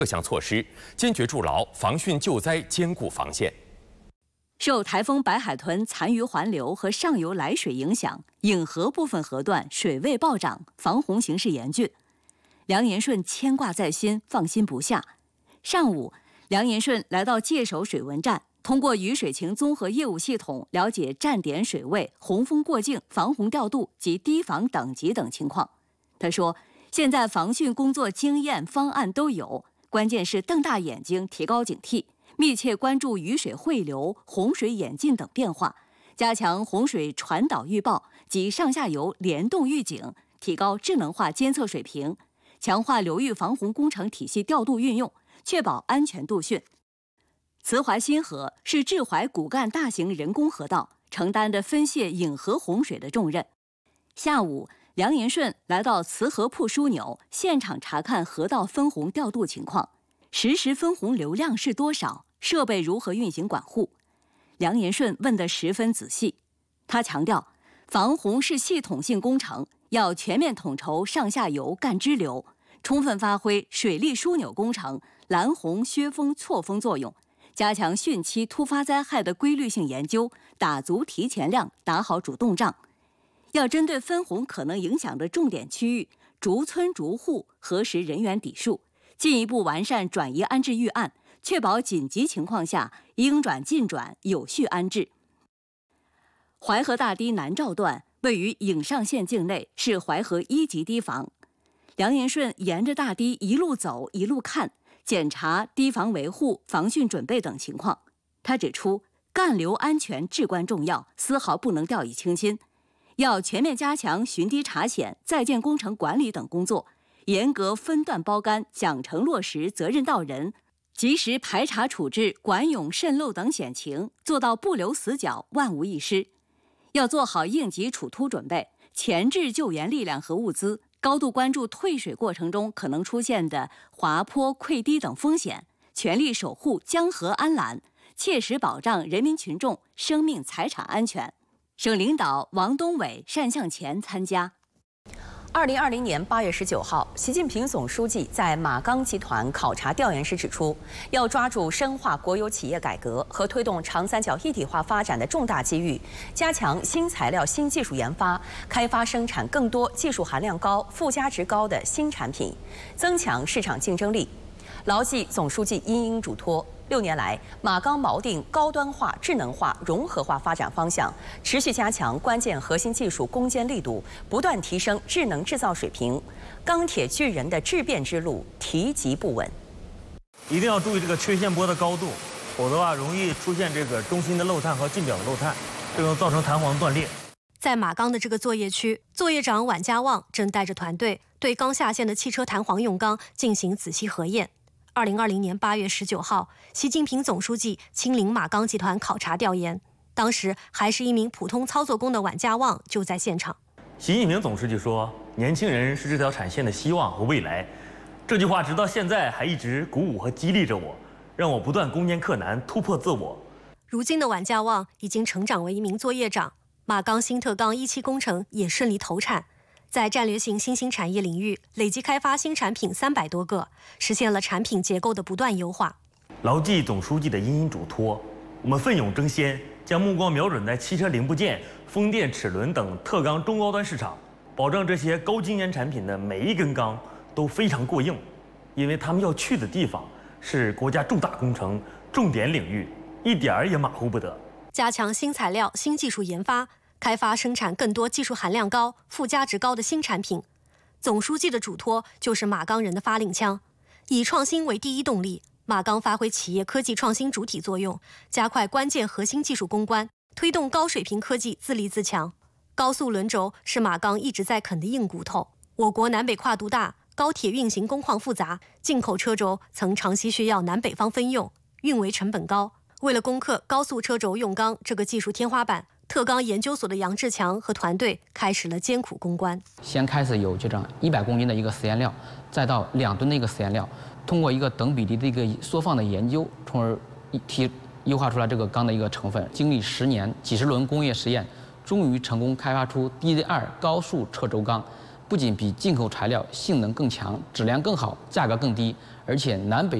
各项措施，坚决筑牢防汛救灾坚固防线。 受台风白海豚残余环流和上游来水影响，颍河部分河段水位暴涨，防洪形势严峻。梁延顺牵挂在心，放心不下。上午，梁延顺来到界首水文站，通过雨水情综合业务系统了解站点水位、洪峰过境、防洪调度及堤防等级等情况。他说，现在防汛工作经验方案都有，关键是瞪大眼睛，提高警惕，密切关注雨水汇流、洪水演进等变化，加强洪水传导预报及上下游联动预警，提高智能化监测水平，强化流域防洪工程体系调度运用，确保安全度汛。慈淮新河是治淮骨干大型人工河道，承担着分泄颍河洪水的重任。下午，梁延顺来到慈河铺枢纽，现场查看河道分洪调度情况，实时分洪流量是多少，设备如何运行管护。梁延顺问得十分仔细，他强调，防洪是系统性工程，要全面统筹上下游干支流，充分发挥水利枢纽工程拦洪削峰错峰作用，加强汛期突发灾害的规律性研究，打足提前量，打好主动仗。要针对分洪可能影响的重点区域，逐村逐户核实人员底数，进一步完善转移安置预案，确保紧急情况下应转尽转，有序安置。淮河大堤南棹段位于颍上县境内，是淮河1级堤防。梁延顺沿着大堤一路走一路看，检查堤防维护、防汛准备等情况。他指出，干流安全至关重要，丝毫不能掉以轻心。要全面加强巡堤查险、在建工程管理等工作，严格分段包干，奖惩落实责任到人，及时排查处置管涌渗漏等险情，做到不留死角、万无一失。要做好应急处突准备，前置救援力量和物资，高度关注退水过程中可能出现的滑坡、溃堤等风险，全力守护江河安澜，切实保障人民群众生命财产安全。省领导王东伟、单向前参加。 2020年8月19号，习近平总书记在马钢集团考察调研时指出，要抓住深化国有企业改革和推动长三角一体化发展的重大机遇，加强新材料、新技术研发，开发生产更多技术含量高、附加值高的新产品，增强市场竞争力。牢记总书记殷殷嘱托，6年来，马钢锚定高端化、智能化、融合化发展方向，持续加强关键核心技术攻坚力度，不断提升智能制造水平。钢铁巨人的质变之路提及不稳， 一定要注意这个缺陷波的高度，否则容易出现这个中心的漏碳和近表的漏碳，这个造成弹簧断裂。 在马钢的这个作业区，作业长晚家旺正带着团队对刚下线的汽车弹簧用钢进行仔细核验。2020年8月19号，习近平总书记亲临马钢集团考察调研，当时还是一名普通操作工的晚家旺就在现场。 习近平总书记说：“年轻人是这条产线的希望和未来。”这句话直到现在还一直鼓舞和激励着我，让我不断攻坚克难，突破自我。 如今的晚家旺已经成长为一名作业长，马钢新特钢1期工程也顺利投产。在战略性新兴产业领域，累计开发新产品300多个，实现了产品结构的不断优化。 牢记总书记的殷殷嘱托，我们奋勇争先，将目光瞄准在汽车零部件、风电、齿轮等特钢中高端市场，保证这些高精研产品的每一根钢都非常过硬，因为他们要去的地方是国家重大工程、重点领域，一点儿也马虎不得。 加强新材料、新技术研发，开发生产更多技术含量高、附加值高的新产品。总书记的嘱托就是马钢人的发令枪，以创新为第一动力，马钢发挥企业科技创新主体作用，加快关键核心技术攻关，推动高水平科技自立自强。高速轮轴是马钢一直在啃的硬骨头。我国南北跨度大，高铁运行工况复杂，进口车轴曾长期需要南北方分用，运维成本高。为了攻克高速车轴用钢这个技术天花板，特钢研究所的杨志强和团队开始了艰苦攻关。 先开始有这种100公斤的一个实验料，再到2吨的一个实验料，通过一个等比例的一个缩放的研究，从而优化出来这个钢的一个成分。经历10年、几十轮工业实验，终于成功开发出 DZ2 高速车轴钢， 不仅比进口材料性能更强、质量更好、价格更低，而且南北